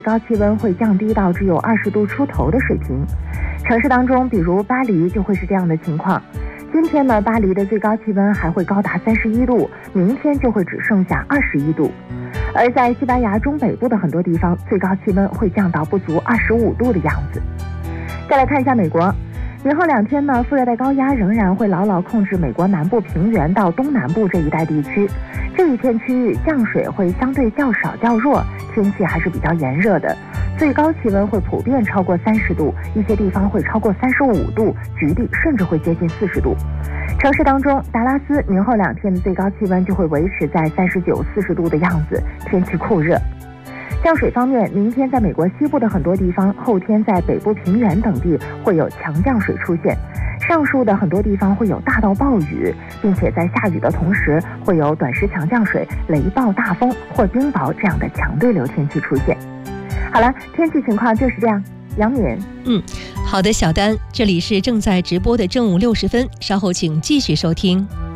高气温会降低到只有20度出头的水平。城市当中，比如巴黎就会是这样的情况。今天呢，巴黎的最高气温还会高达31度，明天就会只剩下21度。而在西班牙中北部的很多地方，最高气温会降到不足25度的样子。再来看一下美国，明后2天呢，副热带高压仍然会牢牢控制美国南部平原到东南部这一带地区。这一片区域降水会相对较少较弱，天气还是比较炎热的，最高气温会普遍超过30度，一些地方会超过35度，局地甚至会接近40度。城市当中，达拉斯明后2天的最高气温就会维持在39、40度的样子，天气酷热。降水方面，明天在美国西部的很多地方，后天在北部平原等地会有强降水出现。上述的很多地方会有大到暴雨，并且在下雨的同时会有短时强降水、雷暴大风或冰雹这样的强对流天气出现。好了，天气情况就是这样。杨敏， 好的，小丹，这里是正在直播的正午60分，稍后请继续收听。